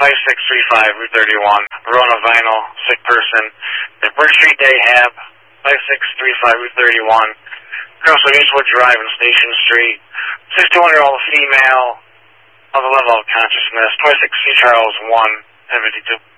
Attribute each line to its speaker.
Speaker 1: 5635 Route 31, Verona Vinyl, sick person. The Birch Street Dayhab, 5635 Route 31, Crossway Eastwood Drive and Station Street, 62-year-old female of the level of consciousness, 26 C. Charles 1, 1052.